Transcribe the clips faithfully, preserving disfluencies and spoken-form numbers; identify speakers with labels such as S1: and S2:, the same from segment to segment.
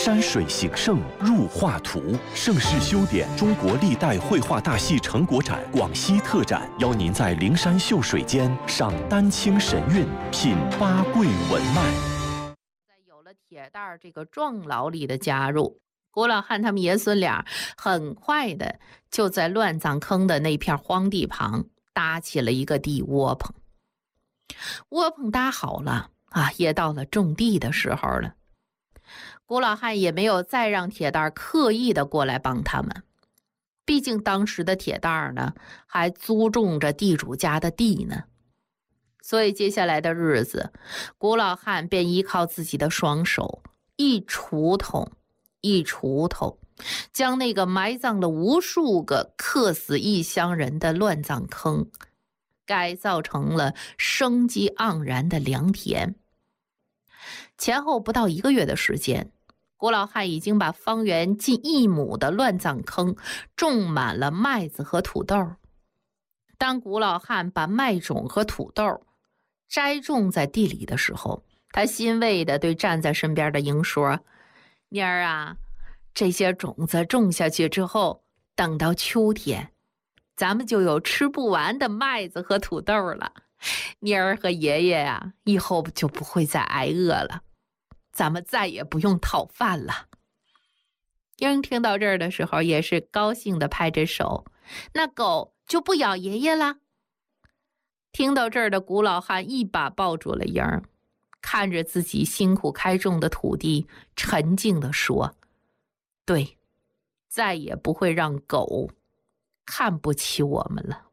S1: 山水形胜入画图，盛世修典中国历代绘画大戏成果展广西特展，邀您在灵山秀水间赏丹青神韵，品八桂文脉。
S2: 在有了铁蛋儿这个壮劳力的加入，古老汉他们爷孙俩很快的就在乱葬坑的那片荒地旁搭起了一个地窝棚。窝棚搭好了啊，也到了种地的时候了。古老汉也没有再让铁蛋儿刻意的过来帮他们，毕竟当时的铁蛋儿呢还租种着地主家的地呢。所以接下来的日子，古老汉便依靠自己的双手，一锄头一锄头，将那个埋葬了无数个客死异乡人的乱葬坑改造成了生机盎然的良田。前后不到一个月的时间，古老汉已经把方圆近一亩的乱葬坑种满了麦子和土豆。当古老汉把麦种和土豆栽种在地里的时候，他欣慰地对站在身边的鹰说：“妮儿啊，这些种子种下去之后，等到秋天，咱们就有吃不完的麦子和土豆了。妮儿和爷爷呀、啊，以后就不会再挨饿了，咱们再也不用讨饭了。”鹰听到这儿的时候，也是高兴地拍着手：“那狗就不咬爷爷了。”听到这儿的古老汉一把抱住了鹰儿，看着自己辛苦开种的土地，沉静地说：“对，再也不会让狗看不起我们了。”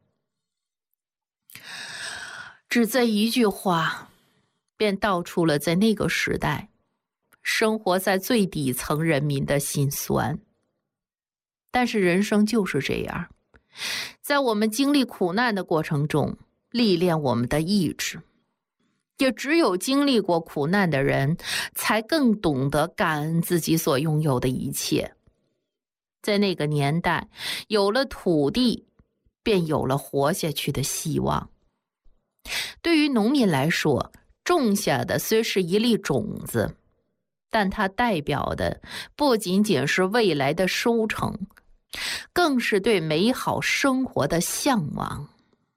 S2: 只这一句话，便道出了在那个时代生活在最底层人民的辛酸。但是人生就是这样，在我们经历苦难的过程中，历练我们的意志。也只有经历过苦难的人，才更懂得感恩自己所拥有的一切。在那个年代，有了土地，便有了活下去的希望。对于农民来说，种下的虽是一粒种子，但它代表的不仅仅是未来的收成，更是对美好生活的向往。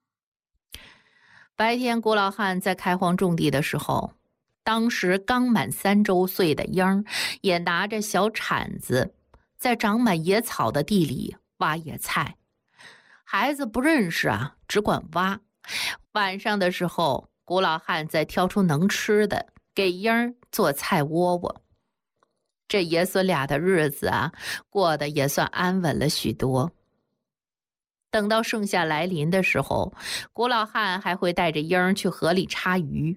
S2: 白天古老汉在开荒种地的时候，当时刚满三周岁的鹰儿也拿着小铲子在长满野草的地里挖野菜。孩子不认识啊，只管挖。晚上的时候，古老汉再挑出能吃的给鹰儿做菜窝窝。这爷孙俩的日子啊，过得也算安稳了许多。等到盛夏来临的时候，古老汉还会带着鹰儿去河里插鱼。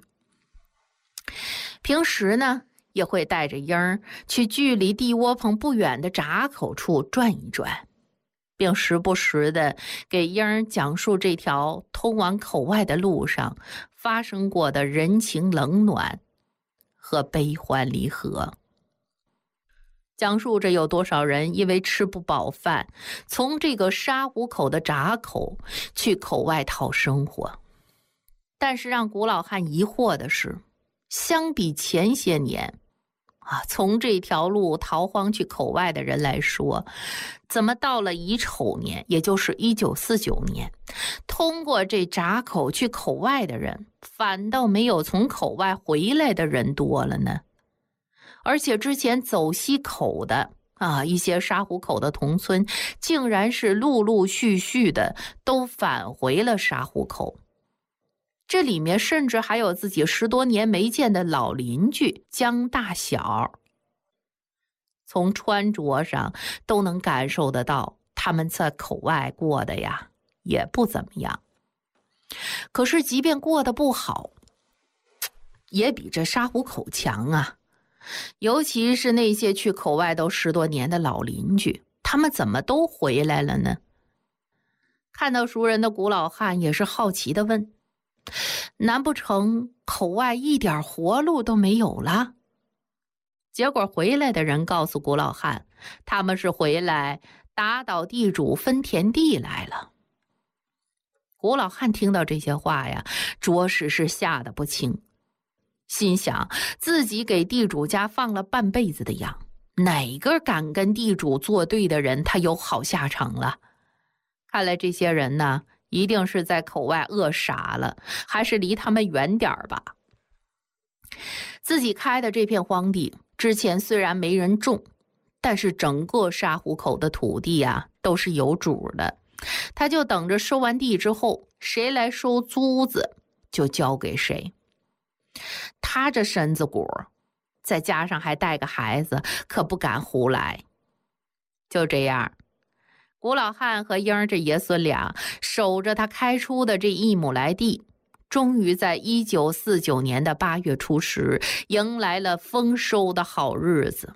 S2: 平时呢，也会带着鹰儿去距离地窝棚不远的闸口处转一转，并时不时的给鹰儿讲述这条通往口外的路上发生过的人情冷暖和悲欢离合。讲述着有多少人因为吃不饱饭，从这个沙湖口的闸口去口外讨生活。但是让古老汉疑惑的是，相比前些年啊，从这条路逃荒去口外的人来说，怎么到了乙丑年，也就是一九四九年，通过这闸口去口外的人，反倒没有从口外回来的人多了呢？而且之前走西口的啊，一些沙湖口的同村，竟然是陆陆续续的都返回了沙湖口。这里面甚至还有自己十多年没见的老邻居江大小。从穿着上都能感受得到，他们在口外过的呀，也不怎么样。可是即便过得不好，也比这沙湖口强啊。尤其是那些去口外都十多年的老邻居，他们怎么都回来了呢？看到熟人的古老汉也是好奇地问：“难不成口外一点活路都没有了？”结果回来的人告诉古老汉，他们是回来打倒地主分田地来了。古老汉听到这些话呀，着实是吓得不轻。心想自己给地主家放了半辈子的羊， 哪个敢跟地主作对的人，他有好下场了。看来这些人呢，一定是在口外饿傻了，还是离他们远点儿吧。自己开的这片荒地之前虽然没人种，但是整个沙湖口的土地啊都是有主的，他就等着收完地之后，谁来收租子就交给谁。他这身子骨再加上还带个孩子，可不敢胡来。就这样，古老汉和英儿这爷孙俩守着他开出的这一亩来地，终于在一九四九年的八月初十迎来了丰收的好日子。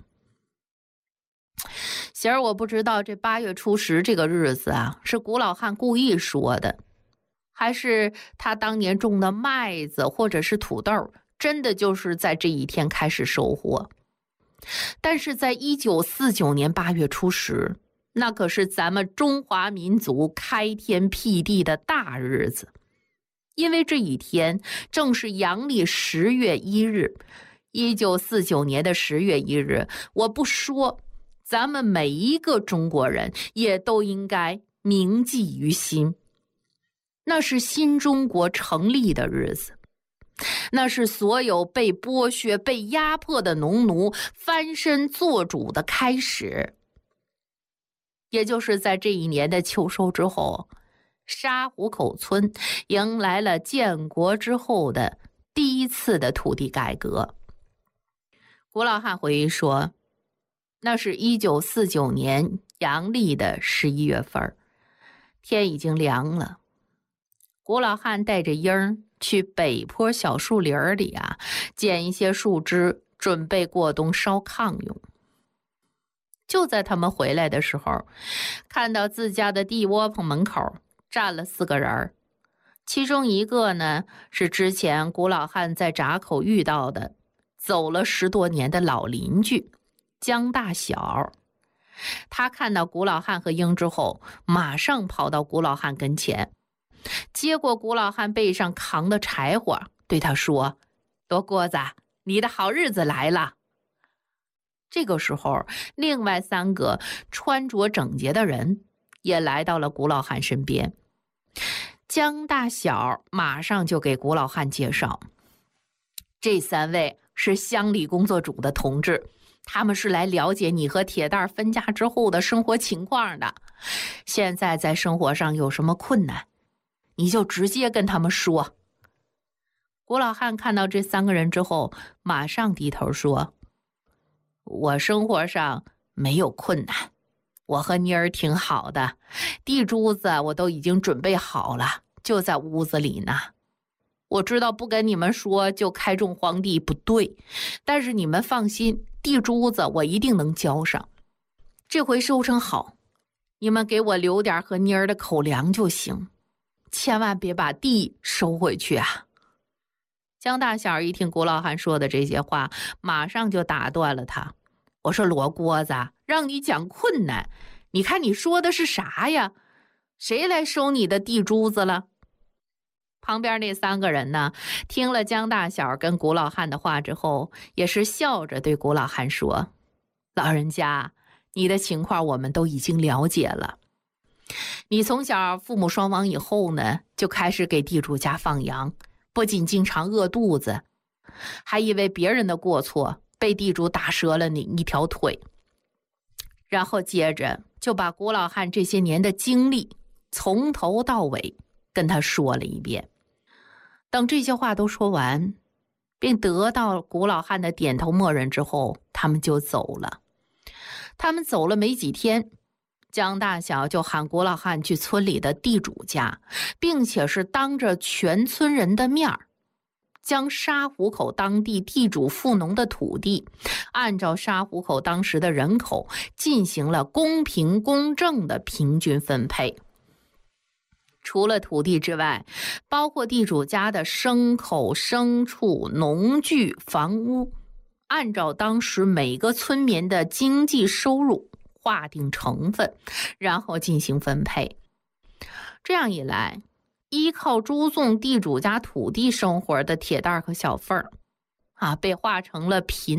S2: 喜儿，我不知道这八月初十这个日子啊，是古老汉故意说的，还是他当年种的麦子或者是土豆真的就是在这一天开始收获。但是在一九四九年八月初十，那可是咱们中华民族开天辟地的大日子，因为这一天正是阳历十月一日。一九四九年的十月一日，我不说，咱们每一个中国人也都应该铭记于心。那是新中国成立的日子，那是所有被剥削、被压迫的农奴翻身做主的开始。也就是在这一年的秋收之后，沙湖口村迎来了建国之后的第一次的土地改革。古老汉回忆说，那是一九四九年阳历的十一月份，天已经凉了。古老汉带着英儿去北坡小树林里啊，捡一些树枝，准备过冬烧炕用。就在他们回来的时候，看到自家的地窝棚门口站了四个人，其中一个呢是之前古老汉在闸口遇到的走了十多年的老邻居江大小。他看到古老汉和英之后，马上跑到古老汉跟前，接过古老汉背上扛的柴火，对他说：“多锅子，你的好日子来了。”这个时候，另外三个穿着整洁的人也来到了古老汉身边。江大小马上就给古老汉介绍，这三位是乡里工作组的同志，他们是来了解你和铁蛋分家之后的生活情况的。现在在生活上有什么困难，你就直接跟他们说。古老汉看到这三个人之后，马上低头说：“我生活上没有困难，我和妮儿挺好的，地珠子我都已经准备好了，就在屋子里呢。我知道不跟你们说就开种荒地不对，但是你们放心，地珠子我一定能交上。这回收成好，你们给我留点和妮儿的口粮就行，千万别把地收回去啊。”江大小一听古老汉说的这些话，马上就打断了他。我说：“罗锅子，让你讲困难，你看你说的是啥呀？谁来收你的地珠子了？”旁边那三个人呢，听了江大小跟古老汉的话之后，也是笑着对古老汉说：“老人家，你的情况我们都已经了解了。你从小父母双亡以后呢，就开始给地主家放羊，不仅经常饿肚子，还因为别人的过错被地主打折了你一条腿。”然后接着就把古老汉这些年的经历从头到尾跟他说了一遍。等这些话都说完，并得到古老汉的点头默认之后，他们就走了。他们走了没几天，江大小就喊古老汉去村里的地主家，并且是当着全村人的面儿，将沙湖口当地地主富农的土地，按照沙湖口当时的人口进行了公平公正的平均分配。除了土地之外，包括地主家的牲口、牲畜、农具、房屋，按照当时每个村民的经济收入划定成分，然后进行分配。这样一来，依靠输送地主家土地生活的铁蛋和小凤儿啊，被划成了贫农，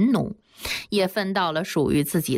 S2: 也分到了属于自己